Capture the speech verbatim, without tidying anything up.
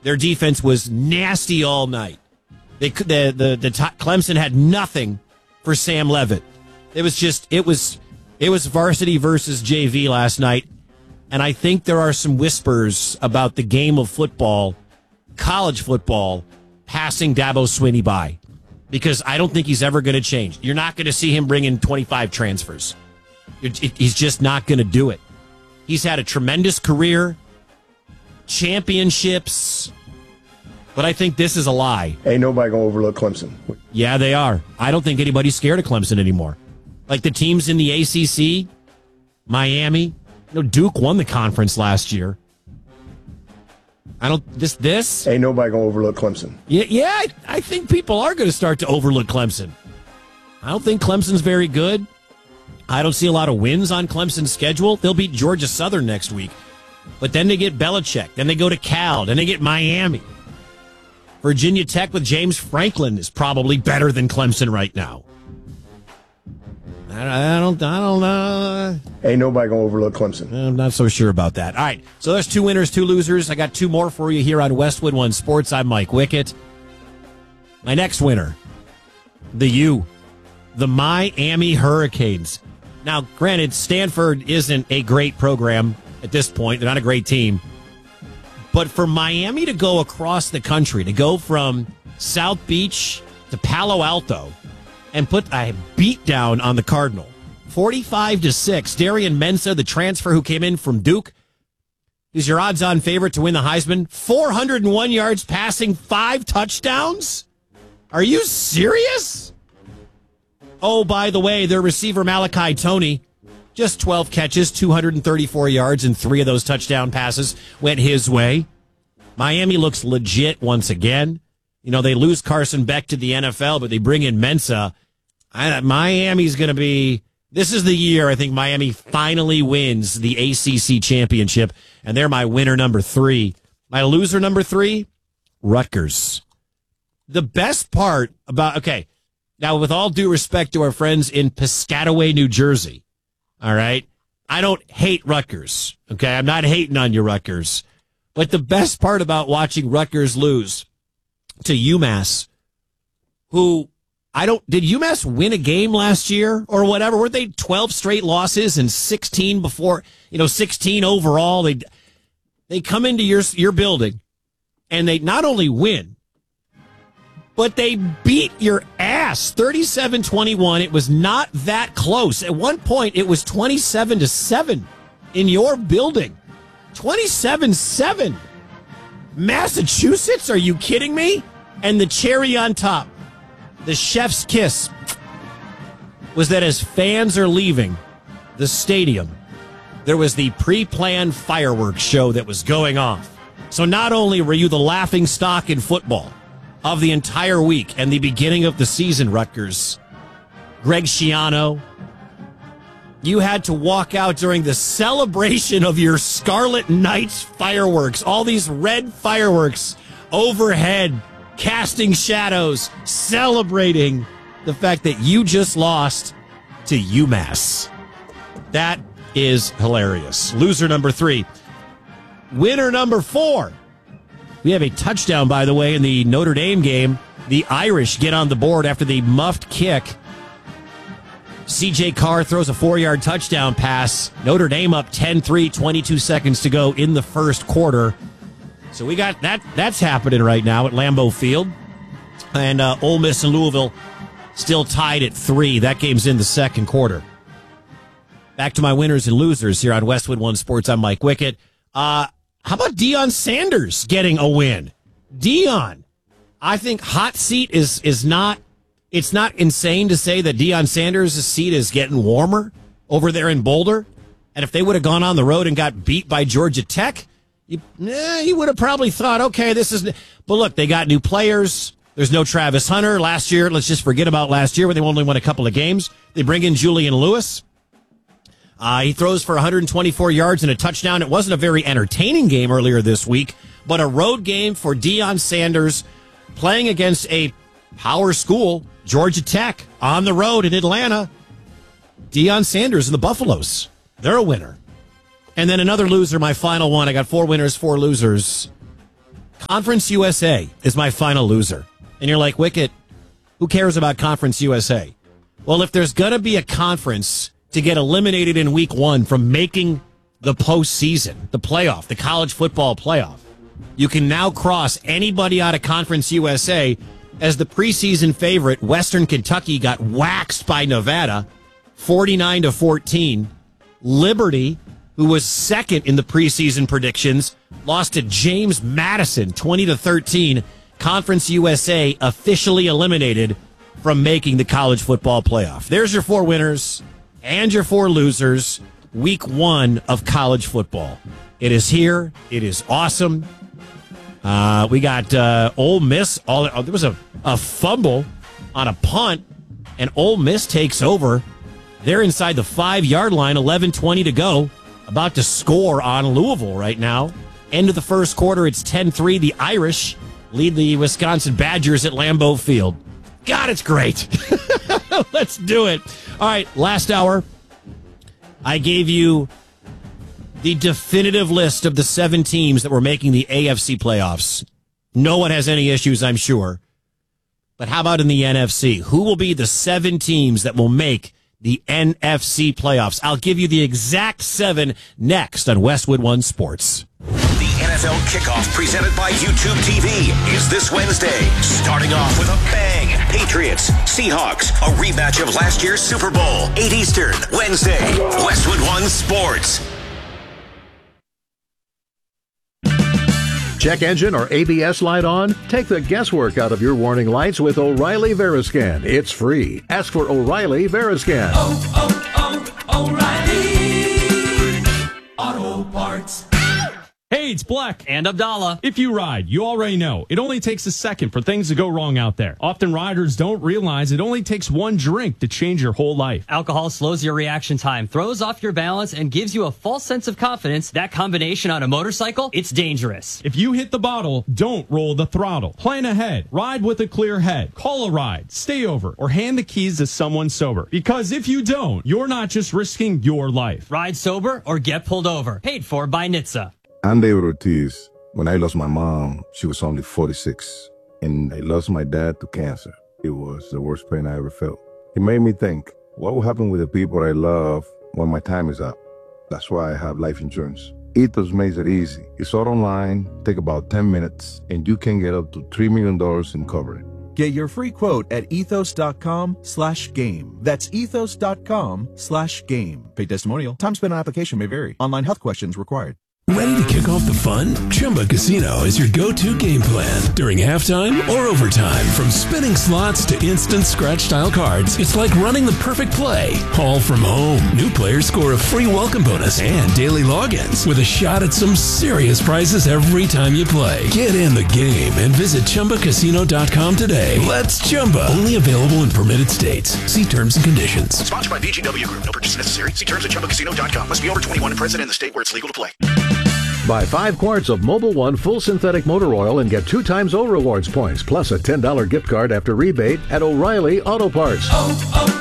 Their defense was nasty all night. They the the, the Clemson had nothing for Sam Leavitt. It was just it was it was varsity versus J V last night, and I think there are some whispers about the game of football, college football, passing Dabo Swinney by, because I don't think he's ever going to change. You're not going to see him bring in twenty-five transfers. He's just not going to do it. He's had a tremendous career, championships. But I think this is a lie. Ain't nobody going to overlook Clemson. Yeah, they are. I don't think anybody's scared of Clemson anymore. Like the teams in the A C C, Miami. You know, Duke won the conference last year. I don't, this, this. Ain't nobody going to overlook Clemson. Yeah, yeah, I, I think people are going to start to overlook Clemson. I don't think Clemson's very good. I don't see a lot of wins on Clemson's schedule. They'll beat Georgia Southern next week. But then they get Belichick. Then they go to Cal. Then they get Miami. Virginia Tech with James Franklin is probably better than Clemson right now. I don't, I don't know. Ain't nobody going to overlook Clemson. I'm not so sure about that. All right, so there's two winners, two losers. I got two more for you here on Westwood One Sports. I'm Mike Wickett. My next winner, the U, the Miami Hurricanes. Now, granted, Stanford isn't a great program at this point. They're not a great team. But for Miami to go across the country, to go from South Beach to Palo Alto and put a beat down on the Cardinal, forty-five to six. Darian Mensah, the transfer who came in from Duke, is your odds-on favorite to win the Heisman. four hundred one yards passing, five touchdowns? Are you serious? Oh, by the way, their receiver Malachi Toney, just twelve catches, two hundred thirty-four yards, and three of those touchdown passes went his way. Miami looks legit once again. You know, they lose Carson Beck to the N F L, but they bring in Mensah. I, Miami's going to be... This is the year I think Miami finally wins the A C C championship, and they're my winner number three. My loser number three, Rutgers. The best part about... Okay, now with all due respect to our friends in Piscataway, New Jersey, all right? I don't hate Rutgers, okay? I'm not hating on you, Rutgers. But the best part about watching Rutgers lose to UMass, who, I don't, did UMass win a game last year or whatever? Weren't they twelve straight losses and sixteen before, you know, sixteen overall? They, they come into your, your building and they not only win, but they beat your ass thirty-seven twenty-one. It was not that close. At one point, it was twenty-seven to seven in your building. twenty-seven seven. Massachusetts? Are you kidding me? And the cherry on top, the chef's kiss, was that as fans are leaving the stadium, there was the pre-planned fireworks show that was going off. So not only were you the laughing stock in football of the entire week and the beginning of the season, Rutgers, Greg Schiano, you had to walk out during the celebration of your Scarlet Knights fireworks, all these red fireworks overhead, casting shadows, celebrating the fact that you just lost to UMass. That is hilarious. Loser number three. Winner number four. We have a touchdown, by the way, in the Notre Dame game. The Irish get on the board after the muffed kick. C J Carr throws a four-yard touchdown pass. Notre Dame up ten three, twenty-two seconds to go in the first quarter. So we got that. That's happening right now at Lambeau Field. And uh, Ole Miss and Louisville still tied at three. That game's in the second quarter. Back to my winners and losers here on Westwood One Sports. I'm Mike Wickett. Uh, how about Deion Sanders getting a win? Deion, I think hot seat is is not... It's not insane to say that Deion Sanders' seat is getting warmer over there in Boulder. And if they would have gone on the road and got beat by Georgia Tech, you, eh, you would have probably thought, okay, this is... But look, they got new players. There's no Travis Hunter. Last year, let's just forget about last year when they only won a couple of games. They bring in Julian Lewis. Uh, he throws for one hundred twenty-four yards and a touchdown. It wasn't a very entertaining game earlier this week, but a road game for Deion Sanders playing against a power school, Georgia Tech, on the road in Atlanta. Deion Sanders and the Buffaloes. They're a winner. And then another loser, my final one. I got four winners, four losers. Conference U S A is my final loser. And you're like, Wicket, who cares about Conference U S A? Well, if there's going to be a conference to get eliminated in week one from making the postseason, the playoff, the college football playoff, you can now cross anybody out of Conference U S A. As the preseason favorite, Western Kentucky got waxed by Nevada, forty-nine to fourteen. Liberty, who was second in the preseason predictions, lost to James Madison, twenty to thirteen. Conference U S A officially eliminated from making the college football playoff. There's your four winners and your four losers. Week one of college football. It is here. It is awesome. Uh, we got uh, Ole Miss. All oh, there was a, a fumble on a punt, and Ole Miss takes over. They're inside the five-yard line, eleven twenty to go. About to score on Louisville right now. End of the first quarter, it's ten three. The Irish lead the Wisconsin Badgers at Lambeau Field. God, it's great. Let's do it. All right, last hour, I gave you the definitive list of the seven teams that were making the A F C playoffs. No one has any issues, I'm sure. But how about in the N F C? Who will be the seven teams that will make the N F C playoffs? I'll give you the exact seven next on Westwood One Sports. The N F L kickoff presented by YouTube T V is this Wednesday. Starting off with a bang. Patriots, Seahawks, a rematch of last year's Super Bowl. eight Eastern, Wednesday. Westwood One Sports. Check engine or A B S light on? Take the guesswork out of your warning lights with O'Reilly Veriscan. It's free. Ask for O'Reilly Veriscan. Oh, oh, oh, O'Reilly Auto Parts. Hey, it's Black. And Abdallah. If you ride, you already know. It only takes a second for things to go wrong out there. Often riders don't realize it only takes one drink to change your whole life. Alcohol slows your reaction time, throws off your balance, and gives you a false sense of confidence. That combination on a motorcycle, it's dangerous. If you hit the bottle, don't roll the throttle. Plan ahead. Ride with a clear head. Call a ride. Stay over. Or hand the keys to someone sober. Because if you don't, you're not just risking your life. Ride sober or get pulled over. Paid for by N H T S A. I'm David Ortiz. When I lost my mom, she was only forty-six, and I lost my dad to cancer. It was the worst pain I ever felt. It made me think, what will happen with the people I love when my time is up? That's why I have life insurance. Ethos makes it easy. It's all online, take about ten minutes, and you can get up to three million dollars in coverage. Get your free quote at ethos.com slash game. That's ethos.com slash game. Paid testimonial. Time spent on application may vary. Online health questions required. Ready to kick off the fun? Chumba Casino is your go-to game plan. During halftime or overtime, from spinning slots to instant scratch-style cards, it's like running the perfect play. All from home. New players score a free welcome bonus and daily logins with a shot at some serious prizes every time you play. Get in the game and visit Chumba Casino dot com today. Let's Chumba. Only available in permitted states. See terms and conditions. Sponsored by B G W Group. No purchase necessary. See terms at Chumba Casino dot com. Must be over twenty-one and present in the state where it's legal to play. Buy five quarts of Mobil One full synthetic motor oil and get two times O Rewards points, plus a ten dollars gift card after rebate at O'Reilly Auto Parts. Oh, oh.